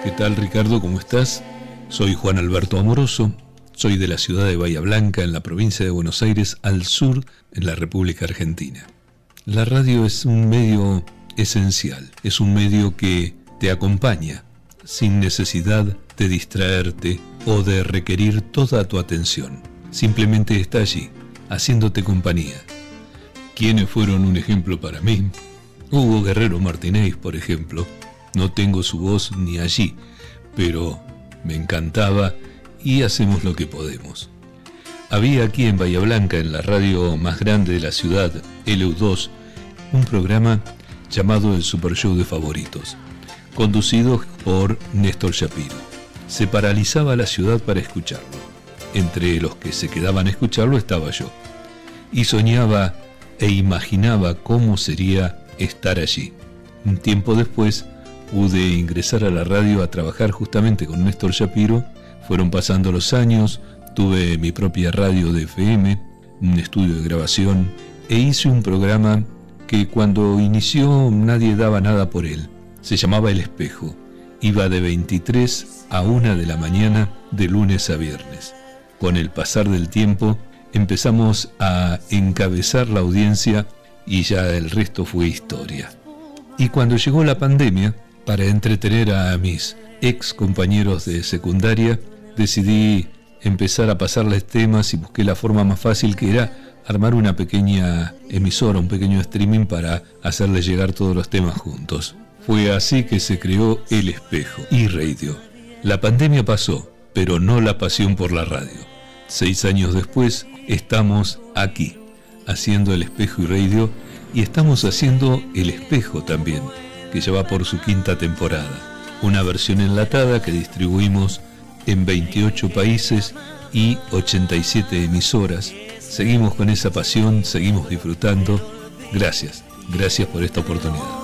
¿Qué tal, Ricardo? ¿Cómo estás? Soy Juan Alberto Amoroso, soy de la ciudad de Bahía Blanca, en la provincia de Buenos Aires, al sur, en la República Argentina. La radio es un medio esencial, es un medio que te acompaña, sin necesidad de distraerte o de requerir toda tu atención. Simplemente está allí, haciéndote compañía. ¿Quiénes fueron un ejemplo para mí? Hugo Guerrero Martínez, por ejemplo. No tengo su voz ni allí, pero me encantaba y hacemos lo que podemos. Había aquí en Bahía Blanca, en la radio más grande de la ciudad, LU2, un programa llamado El Super Show de Favoritos, conducido por Néstor Shapiro. Se paralizaba la ciudad para escucharlo. Entre los que se quedaban a escucharlo estaba yo. Y soñaba e imaginaba cómo sería estar allí. Un tiempo después pude ingresar a la radio a trabajar justamente con Néstor Shapiro. Fueron pasando los años, tuve mi propia radio de FM, un estudio de grabación, e hice un programa que cuando inició nadie daba nada por él. Se llamaba El Espejo. Iba de 23 a 1 de la mañana, de lunes a viernes. Con el pasar del tiempo empezamos a encabezar la audiencia y ya el resto fue historia. Y cuando llegó la pandemia, para entretener a mis ex compañeros de secundaria, decidí empezar a pasarles temas y busqué la forma más fácil, que era armar una pequeña emisora, un pequeño streaming para hacerles llegar todos los temas juntos. Fue así que se creó El Espejo y Radio. La pandemia pasó, pero no la pasión por la radio. 6 años después estamos aquí, haciendo El Espejo y Radio, y estamos haciendo El Espejo también, que ya va por su 5ª temporada. Una versión enlatada que distribuimos en 28 países y 87 emisoras. Seguimos con esa pasión, seguimos disfrutando. Gracias por esta oportunidad.